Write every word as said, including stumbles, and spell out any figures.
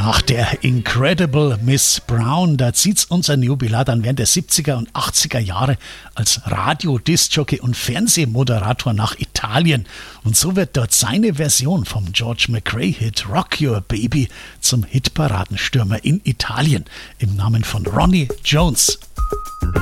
Nach der Incredible Miss Brown, da zieht's unser Jubilar dann während der siebziger und achtziger Jahre als Radio-Discjockey und Fernsehmoderator nach Italien. Und so wird dort seine Version vom George McRae-Hit Rock Your Baby zum Hitparadenstürmer in Italien im Namen von Ronnie Jones.